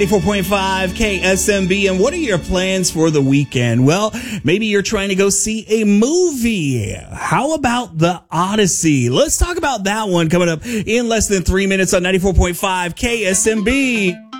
4.5 KSMB. And what are your plans for the weekend? Well, maybe you're trying to go see a movie. How about The Odyssey? Let's talk about that one coming up in less than 3 minutes on 94.5 KSMB.